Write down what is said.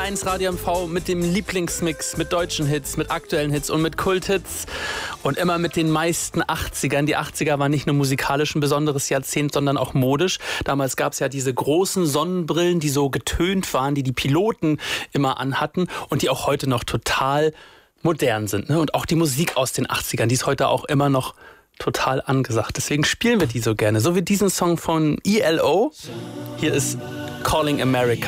1 Radio MV mit dem Lieblingsmix, mit deutschen Hits, mit aktuellen Hits und mit Kulthits und immer mit den meisten 80ern. Die 80er waren nicht nur musikalisch ein besonderes Jahrzehnt, sondern auch modisch. Damals gab es ja diese großen Sonnenbrillen, die so getönt waren, die die Piloten immer anhatten und die auch heute noch total modern sind. Ne? Und auch die Musik aus den 80ern, die ist heute auch immer noch total angesagt. Deswegen spielen wir die so gerne. So wie diesen Song von ELO. Hier ist Calling America.